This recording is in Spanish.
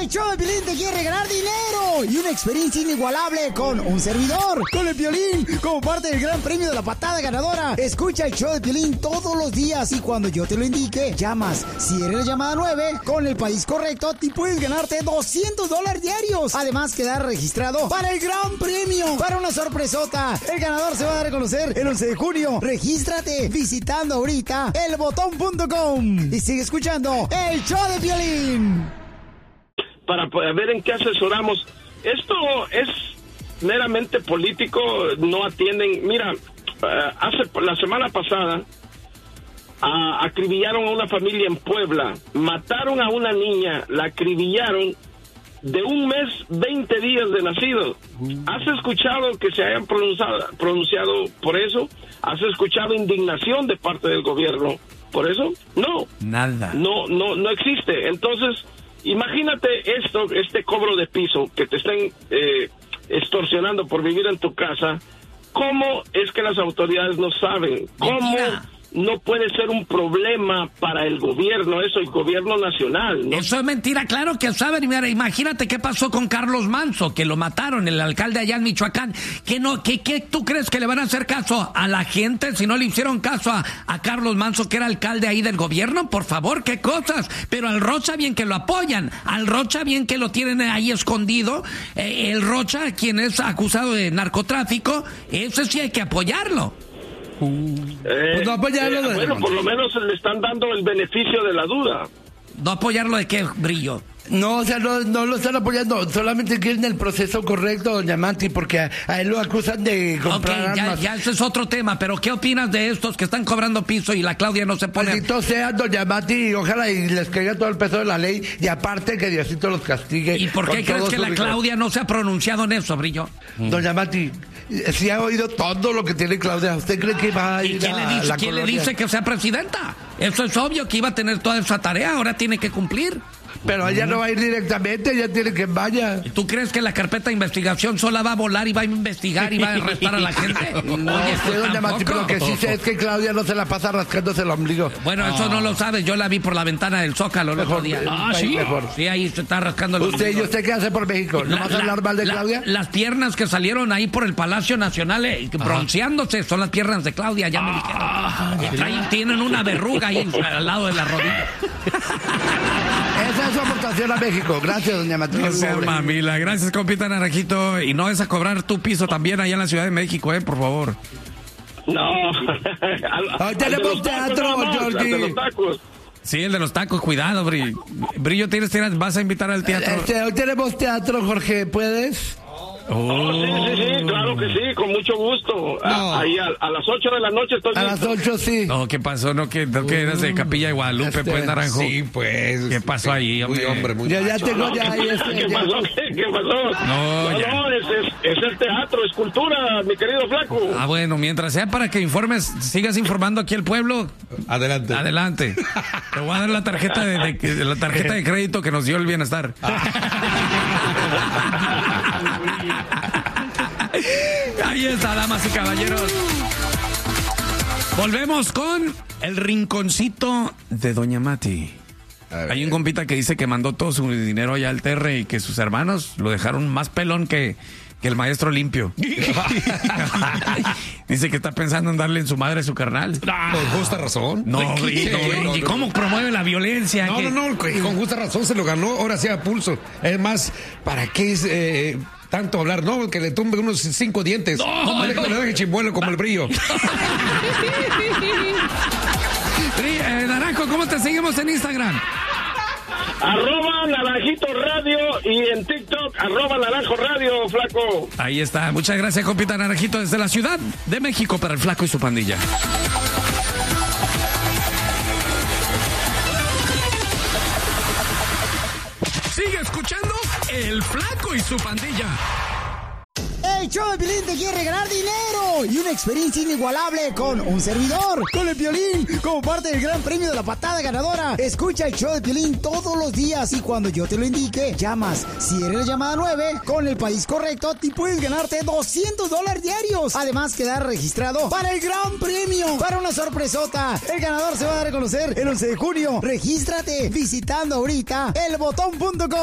El show de Piolín te quiere ganar dinero y una experiencia inigualable con un servidor, con el Piolín, como parte del gran premio de la patada ganadora. Escucha el show de Piolín todos los días y cuando yo te lo indique, llamas. Si eres la llamada 9, con el país correcto, te puedes ganarte $200 diarios. Además, quedar registrado para el gran premio, para una sorpresota. El ganador se va a dar a conocer el 11 de junio. Regístrate visitando ahorita elbotón.com y sigue escuchando el show de Piolín. Para ver en qué asesoramos. Esto es meramente político, no atienden. Mira, la semana pasada acribillaron a una familia en Puebla, mataron a una niña, la acribillaron de 1 mes, 20 días de nacido. ¿Has escuchado que se hayan pronunciado por eso? ¿Has escuchado indignación de parte del gobierno por eso? No. Nada. No existe. Entonces, imagínate este cobro de piso, que te estén extorsionando por vivir en tu casa. ¿Cómo es que las autoridades no saben? ¿Cómo no puede ser un problema para el gobierno, eso, el gobierno nacional, ¿no? Eso es mentira, claro que saben. Mira, imagínate qué pasó con Carlos Manzo, que lo mataron, el alcalde allá en Michoacán. ¿Qué tú crees que le van a hacer caso a la gente si no le hicieron caso a Carlos Manzo, que era alcalde ahí del gobierno? Por favor, qué cosas. Pero al Rocha bien que lo apoyan, al Rocha bien que lo tienen ahí escondido. El Rocha, quien es acusado de narcotráfico, ese sí hay que apoyarlo. Pues no apoyarlo bueno, por lo menos le están dando el beneficio de la duda. ¿No apoyarlo de qué, Brillo? No, o sea, no lo están apoyando, solamente quieren el proceso correcto, doña Mati, porque a él lo acusan de comprar armas. Ya ese es otro tema, pero ¿qué opinas de estos que están cobrando piso y la Claudia no se pone? Maldito sea, doña Mati, ojalá y les caiga todo el peso de la ley, y aparte que Diosito los castigue. ¿Y por qué crees que la Claudia no se ha pronunciado en eso, Brillo? Doña Mati, sí ha oído todo lo que tiene Claudia. ¿Usted cree que va a ir quién le dice que sea presidenta? Eso es obvio que iba a tener toda esa tarea, ahora tiene que cumplir. Pero ella no va a ir directamente, ella tiene que vaya. ¿Tú crees que la carpeta de investigación sola va a volar y va a investigar y va a arrestar a la gente? No, oye, doña Mati, pero lo que sí sé es que Claudia no se la pasa rascándose el ombligo. Bueno, eso no lo sabes, yo la vi por la ventana del Zócalo el otro día. ¿Sí? Mejor. Sí, ahí se está rascando el ombligo. ¿Y usted qué hace por México? ¿No vas a hablar mal de Claudia? Las piernas que salieron ahí por el Palacio Nacional bronceándose son las piernas de Claudia, ya me dijeron. Tienen una verruga ahí al lado de la rodilla. Esa es su aportación a México. Gracias, doña Matilde. No seas mamila. Gracias, compita Naranjito. Y no es a cobrar tu piso también allá en la Ciudad de México, por favor. No. Hoy tenemos teatro, Jordi. Sí, el de los tacos, cuidado, Brillo, vas a invitar al teatro. Hoy tenemos teatro, Jorge, ¿puedes? Sí, claro que sí, con mucho gusto. No. Ahí a las 8 de la noche estoy a listo. Las 8, sí. No, ¿qué pasó? ¿No que eras de Capilla de Guadalupe, pues, Naranjo? Sí, pues. ¿Qué pasó ahí, hombre? Yo ya tengo ¿Qué pasó? No, es el teatro, es cultura, mi querido Flaco. Bueno, mientras sea para que sigas informando aquí al pueblo. Adelante. Te voy a dar la tarjeta la tarjeta de crédito que nos dio el bienestar. Ahí está, damas y caballeros. Volvemos con el rinconcito de Doña Mati. Hay un compita que dice que mandó todo su dinero allá al Terre y que sus hermanos lo dejaron más pelón que el maestro limpio. Dice que está pensando en darle en su madre a su carnal. Con justa razón. No, ¿y cómo promueve la violencia? No, con justa razón se lo ganó, ahora sí a pulso. Es más, ¿para qué tanto hablar? No, que le tumbe unos 5 dientes. No, le deje chimbuelo como el Brillo. Naranjo, ¿cómo te seguimos en Instagram? @Naranjito Radio y en TikTok @Naranjo Radio, Flaco. Ahí está, muchas gracias, compita Naranjito, desde la Ciudad de México para el Flaco y su pandilla. Sigue escuchando el Flaco y su pandilla. El show de Piolín te quiere ganar dinero y una experiencia inigualable con un servidor, con el Piolín, como parte del gran premio de la patada ganadora. Escucha el show de Piolín todos los días y cuando yo te lo indique, llamas. Si eres la llamada 9, con el país correcto, te puedes ganarte $200 diarios. Además, quedar registrado para el gran premio, para una sorpresota. El ganador se va a dar a conocer el 11 de junio. Regístrate visitando ahorita elbotón.com.